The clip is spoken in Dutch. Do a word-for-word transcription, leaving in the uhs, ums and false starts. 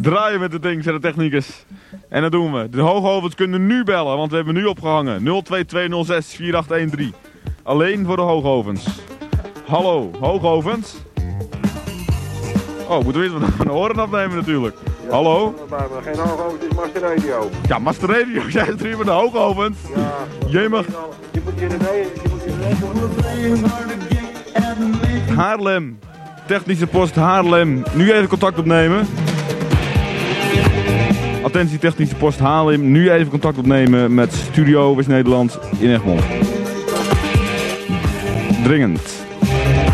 draaien met het ding, zijn de technicus. En dat doen we. De hoogovens kunnen nu bellen, want we hebben nu opgehangen. nul twee twee nul zes vier acht een drie. Alleen voor de hoogovens. Hallo, hoogovens. Oh, moeten we eens wat oren afnemen natuurlijk. Ja, hallo? Geen hoogovens, het is Master Radio. Ja, Master Radio, jij zit hier met de hoogovens. Ja. Jij mag... Je moet hier in de Haarlem. Technische post Haarlem. Nu even contact opnemen. Attentie Technische post Haarlem. Nu even contact opnemen met Studio West-Nederland in Egmond. Dringend.